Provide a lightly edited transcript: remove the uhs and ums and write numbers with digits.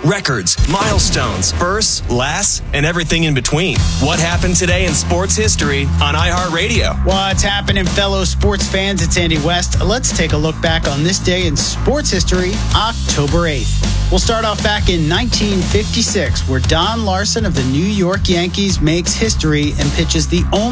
records, milestones, firsts, lasts, and everything in between. What happened today in sports history on iHeartRadio? What's happening, fellow sports fans? It's Andy West. Let's take a look back on this day in sports history, October 8th. We'll start off back in 1956, where Don Larson of the New York Yankees makes history and pitches the only